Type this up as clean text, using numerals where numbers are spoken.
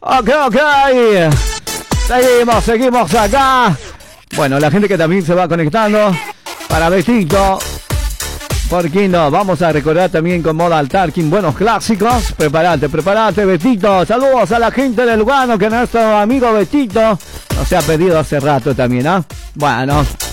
Ok. Seguimos acá. Bueno, la gente que también se va conectando. Para Betito. ¿Por qué no? Vamos a recordar también con Modal Talking buenos clásicos. Prepárate, Betito. Saludos a la gente de Lugano, que nuestro amigo Betito nos ha pedido hace rato también, ¿ah? Bueno.